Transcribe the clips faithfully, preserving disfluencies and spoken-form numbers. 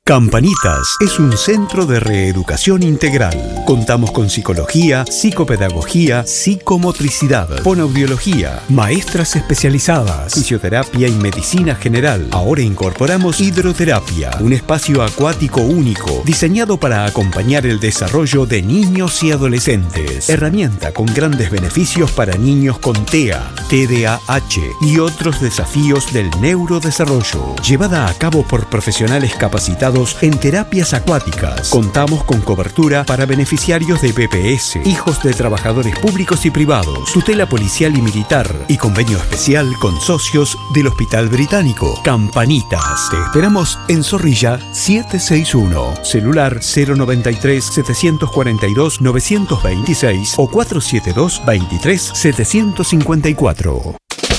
Campanitas es un centro de reeducación integral. Contamos con psicología, psicopedagogía, psicomotricidad, fonoaudiología, maestras especializadas, fisioterapia y medicina general. Ahora incorporamos hidroterapia, un espacio acuático único, diseñado para acompañar el desarrollo de niños y adolescentes. Herramienta con grandes beneficios para niños con T E A, T D A H y otros desafíos del neurodesarrollo. Llevada a cabo por profesionales capacitados en terapias acuáticas. Contamos con cobertura para beneficiarios de B P S, hijos de trabajadores públicos y privados, tutela policial y militar y convenio especial con socios del Hospital Británico. Campanitas. Te esperamos en Zorrilla setecientos sesenta y uno, celular cero noventa y tres, setecientos cuarenta y dos, novecientos veintiséis o cuatrocientos setenta y dos, veintitrés, setecientos cincuenta y cuatro.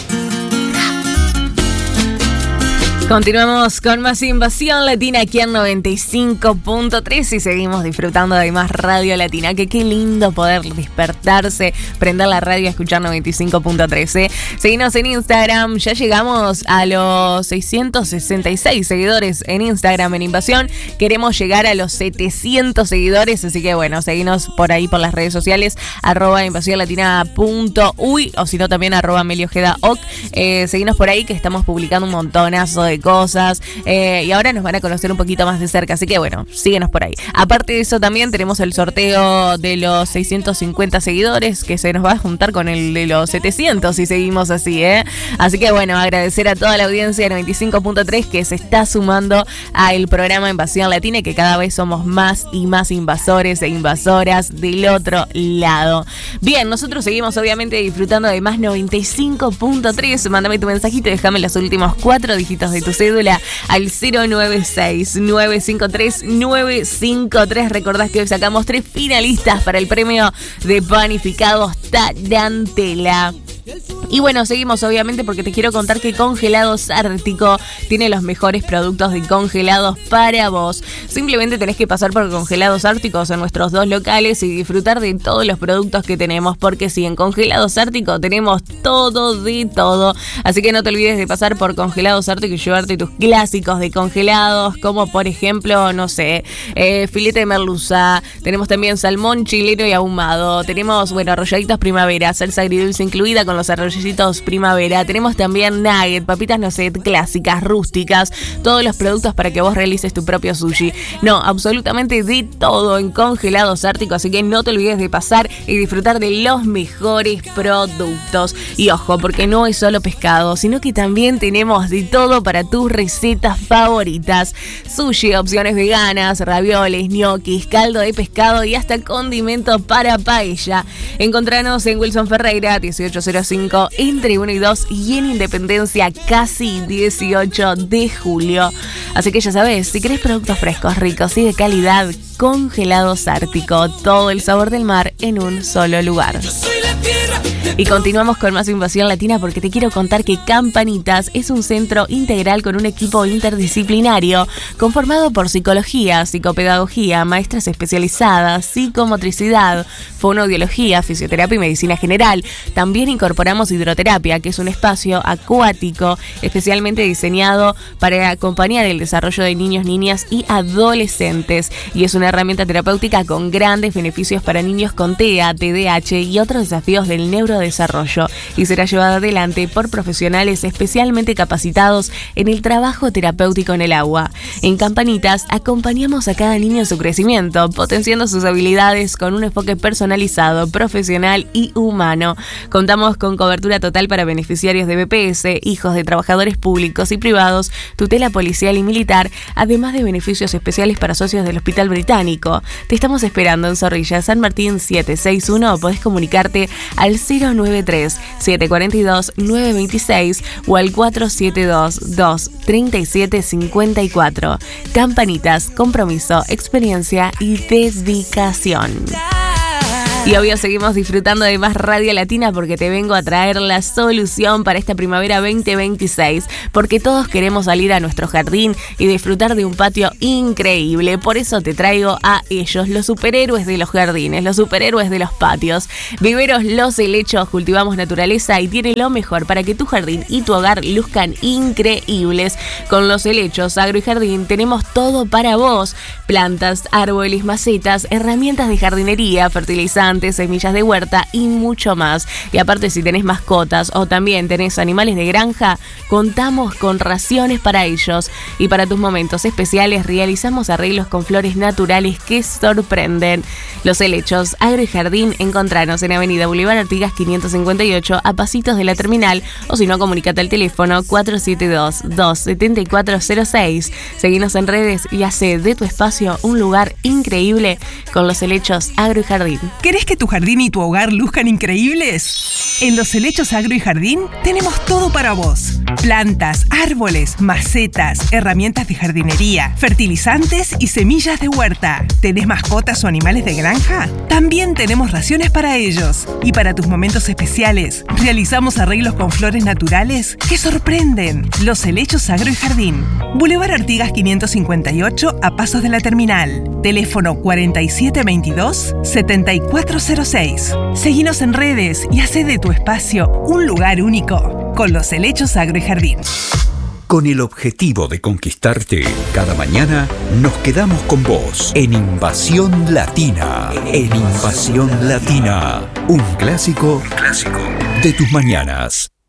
Continuamos con más Invasión Latina aquí en noventa y cinco punto tres y seguimos disfrutando de más Radio Latina. Que qué lindo poder despertarse, prender la radio y escuchar noventa y cinco punto tres. ¿eh? Seguinos en Instagram, ya llegamos a los seiscientos sesenta y seis seguidores en Instagram en Invasión. Queremos llegar a los setecientos seguidores, así que bueno, seguinos por ahí por las redes sociales, arroba invasiónlatina.uy o si no también arroba meliojedaoc. Eh, seguinos por ahí que estamos publicando un montonazo de cosas eh, y ahora nos van a conocer un poquito más de cerca, así que bueno, síguenos por ahí. Aparte de eso también tenemos el sorteo de los seiscientos cincuenta seguidores que se nos va a juntar con el de los setecientos si seguimos así, ¿eh? Así que bueno, agradecer a toda la audiencia de noventa y cinco punto tres que se está sumando al programa Invasión Latina y que cada vez somos más y más invasores e invasoras del otro lado. Bien, nosotros seguimos obviamente disfrutando de más noventa y cinco punto tres. Mándame tu mensajito y déjame los últimos cuatro dígitos de tu cédula al cero nueve seis, nueve cinco tres, nueve cinco tres. Recordás que hoy sacamos tres finalistas para el premio de panificados Tarantela. Y bueno, seguimos obviamente porque te quiero contar que Congelados Ártico tiene los mejores productos de congelados para vos. Simplemente tenés que pasar por Congelados Árticos en nuestros dos locales y disfrutar de todos los productos que tenemos, porque sí, en Congelados Ártico tenemos todo de todo. Así que no te olvides de pasar por Congelados Ártico y llevarte tus clásicos de congelados, como por ejemplo, no sé, eh, filete de merluza, tenemos también salmón chileno y ahumado, tenemos, bueno, arrolladitos primavera, salsa agridulce incluida con los arrolladitos primavera, tenemos también nugget, papitas no sé, clásicas, rústicas, todos los productos para que vos realices tu propio sushi. No, absolutamente de todo en Congelados Árticos, así que no te olvides de pasar y disfrutar de los mejores productos. Y ojo, porque no es solo pescado, sino que también tenemos de todo para tus recetas favoritas. Sushi, opciones veganas, ravioles, ñoquis, caldo de pescado y hasta condimento para paella. Encontranos en Wilson Ferreira, dieciocho cero cinco, entre uno y dos y en Independencia casi dieciocho de julio. Así que ya sabes, si querés productos frescos, ricos y de calidad, Congelados Ártico, todo el sabor del mar en un solo lugar. Y continuamos con más Invasión Latina porque te quiero contar que Campanitas es un centro integral con un equipo interdisciplinario conformado por psicología, psicopedagogía, maestras especializadas, psicomotricidad, fonoaudiología, fisioterapia y medicina general. También incorporamos hidroterapia, que es un espacio acuático especialmente diseñado para acompañar el desarrollo de niños, niñas y adolescentes. Y es una herramienta terapéutica con grandes beneficios para niños con T E A, T D A H y otros desafíos del neurodesarrollo, y será llevada adelante por profesionales especialmente capacitados en el trabajo terapéutico en el agua. En Campanitas acompañamos a cada niño en su crecimiento, potenciando sus habilidades con un enfoque personalizado, profesional y humano. Contamos con cobertura total para beneficiarios de B P S, hijos de trabajadores públicos y privados, tutela policial y militar, además de beneficios especiales para socios del Hospital Británico. Te estamos esperando en Zorrilla, San Martín setecientos sesenta y uno. Podés comunicarte al cero nueve tres, siete cuatro dos, nueve dos seis o al cuatro siete dos, dos tres siete cinco cuatro. Campanitas, compromiso, experiencia y dedicación. Y obvio seguimos disfrutando de más Radio Latina porque te vengo a traer la solución para esta primavera veinte veintiséis, porque todos queremos salir a nuestro jardín y disfrutar de un patio increíble. Por eso te traigo a ellos, los superhéroes de los jardines, los superhéroes de los patios. Viveros Los Helechos, cultivamos naturaleza y tiene lo mejor para que tu jardín y tu hogar luzcan increíbles. Con Los Helechos Agro y Jardín tenemos todo para vos: plantas, árboles, macetas, herramientas de jardinería, fertilizantes, semillas de huerta y mucho más. Y aparte, si tenés mascotas o también tenés animales de granja, contamos con raciones para ellos. Y para tus momentos especiales realizamos arreglos con flores naturales que sorprenden. Los Helechos Agro y Jardín, encontranos en Avenida Bolívar Artigas quinientos cincuenta y ocho, a pasitos de la terminal, o si no, comunicate al teléfono cuatro siete dos, dos siete cuatro cero seis. Seguinos en redes y hace de tu espacio un lugar increíble con Los Helechos Agro y Jardín. ¿Querés que tu jardín y tu hogar luzcan increíbles? En Los Helechos Agro y Jardín tenemos todo para vos: plantas, árboles, macetas, herramientas de jardinería, fertilizantes y semillas de huerta. ¿Tenés mascotas o animales de granja? También tenemos raciones para ellos. Y para tus momentos especiales, realizamos arreglos con flores naturales que sorprenden. Los Helechos Agro y Jardín, Boulevard Artigas quinientos cincuenta y ocho, a pasos de la terminal. Teléfono cuarenta y siete veintidós, setenta y cuatro cero seis. Seguinos en redes y hacé de tu espacio un lugar único con Los Helechos Agro y Jardín. Con el objetivo de conquistarte, cada mañana nos quedamos con vos en Invasión Latina. En Invasión Latina, un clásico, clásico de tus mañanas.